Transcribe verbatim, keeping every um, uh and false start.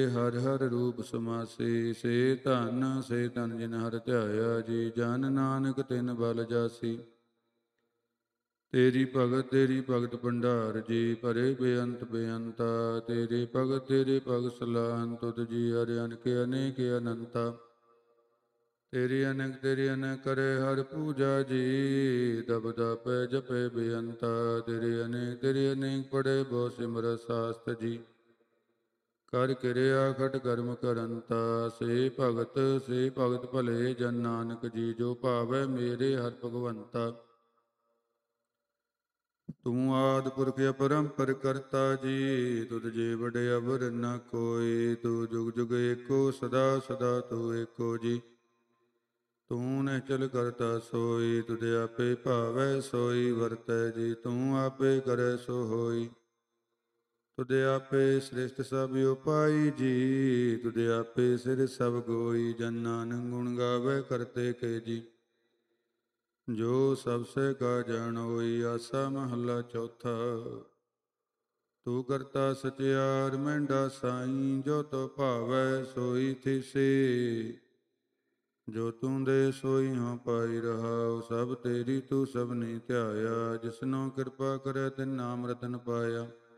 ਹਰਿ ਹਰਿ ਰੂਪ ਸਮਾਸੀ। ਸੇ ਧਨ ਸੇ ਧਨ ਜਿਨ ਹਰਿ ਧਿਆਇਆ ਜੀ। ਜਨ ਨਾਨਕ ਤਿਨ ਬਲ ਜਾਸੀ। ਤੇਰੀ ਭਗਤ ਤੇਰੀ ਭਗਤ ਭੰਡਾਰ ਜੀ। ਭਰੇ ਬੇਅੰਤ ਬੇਅੰਤਾ। ਤੇਰੇ ਭਗਤ ਤੇਰੇ ਭਗਤ ਸਲਾਹਨ ਤੁਧ ਜੀ। ਹਰਿ ਅਨੇਕ ਅਨੇਕ ਅਨੰਤਾ। ਤੇਰੀ ਅਨੇਕ ਤੇਰੀ ਅਨੇਕ ਕਰੇ ਹਰ ਪੂਜਾ ਜੀ। ਦਬ ਦਪੈ ਜਪੈ ਬੇਅੰਤਾ। ਤੇਰੇ ਅਨੇਕ ਤੇਰੇ ਅਨੇਕ ਪੜੇ ਬਹੁ ਸਿਮਰ ਸਾਸਤ ਜੀ। ਕਰ ਕਿਰਿਆ ਖਟ ਕਰਮ ਕਰੰਤਾ। ਸੇ ਭਗਤ ਸੇ ਭਗਤ ਭਲੇ ਜਨ ਨਾਨਕ ਜੀ। ਜੋ ਭਾਵੈ ਮੇਰੇ ਹਰਿ ਭਗਵੰਤਾ। ਤੂੰ ਆਦਿ ਪੁਰਖ ਅਪਰੰਪਰ ਕਰਤਾ ਜੀ। ਤੁਧ ਜੇ ਵਡ ਅਵਰ ਨ ਕੋਈ। ਤੂੰ ਜੁਗ ਜੁਗ ਏਕੋ ਸਦਾ ਸਦਾ ਤੂੰ ਏਕੋ ਜੀ। ਤੂੰ ਨਿਹਚਲ ਕਰਤਾ ਸੋਈ। ਤੁਧ ਆਪੇ ਭਾਵੈ ਸੋਈ ਵਰਤੈ ਜੀ। ਤੂੰ ਆਪੇ ਕਰੈ ਸੋ ਹੋਈ। ਤੁਧ ਆਪੇ ਸ੍ਰਿਸ਼ਟ ਸਭ ਉਪਾਈ ਜੀ। ਤੁਧ ਆਪੇ ਸਿਰ ਸਭ ਗੋਈ। ਜਨ ਨਾਨਕ ਗੁਣ ਗਾਵੈ ਕਰਤੇ ਕੇ ਜੀ। ਜੋ ਸਭ ਸੇ ਕਾ ਜਾਣ ਹੋਈ। ਆਸਾ ਮਹੱਲਾ ਚੌਥਾ। ਤੂੰ ਕਰਤਾ ਸਚਿਆਰ ਮਹਿੰਡਾ ਸਾਈ। ਜੋ ਤੋ ਭਾਵੈ ਸੋਈ ਥਿਸੀ। ਜੋ ਤੂੰ ਦੇ ਸੋਈ ਹਾਂ ਪਾਈ ਰਹਾਉ। ਸਭ ਤੇਰੀ ਤੂੰ ਸਭਨੀ ਧਿਆਇਆ। ਜਿਸਨੋ ਕਿਰਪਾ ਕਰੈ ਤਿਨ ਨਾਮ ਰਤਨ ਪਾਇਆ।